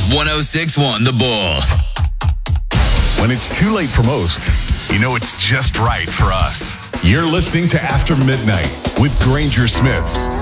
1061 The Bull. When it's too late for most, you know it's just right for us. You're listening to After Midnight with Granger Smith.